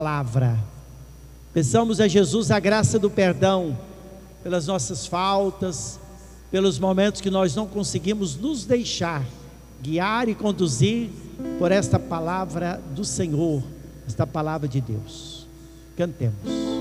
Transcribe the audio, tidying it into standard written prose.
palavra. Peçamos a Jesus a graça do perdão pelas nossas faltas, pelos momentos que nós não conseguimos nos deixar guiar e conduzir por esta palavra do Senhor, esta palavra de Deus. Cantemos.